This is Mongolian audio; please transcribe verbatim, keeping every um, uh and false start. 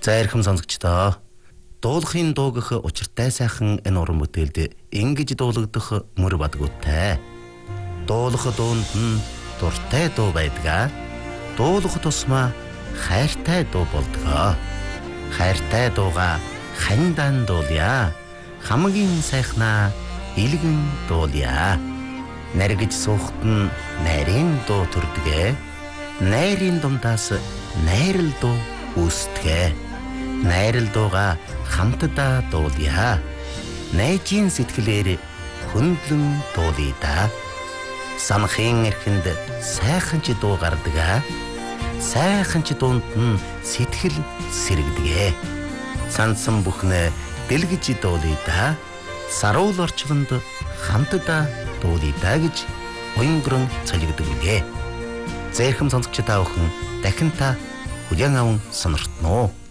За эрхэм сонсогчдоо. Дуулахын дуугах учиртай сайхан энэ уран бүтээлд ингэж дуулагдах мөр бадгуутай. Дуулах дуунд нь дуртай дуу байдаг. Дуулах тусмаа хайртай дуу болдог. Хайртай дууга хандан дуулъя. Хамгийн сайхнаа илгэн дуулъя. Наргиж суухт нь найрын дуу төрдөг. Найрын дундаас найрал дуу үүсдэг. Найрал дууга хамтдаа дуулъя. Найжийн сэтгэлээр хөндлөн дуулъя да. Санахын эрхэнд сайхан ч дуу гардаг. Сайхан ч дуунд нь сэтгэл сэрэгдэг. Сансан бүхнээ дэлгэж дуулъя да. Саруул орчлонд хамтдаа дуулъя да гэж уянгрон цалигдаг үлээ. Зээрхэм сонсогч та бүхэн дахин та хүлээн аван сонирхтноо.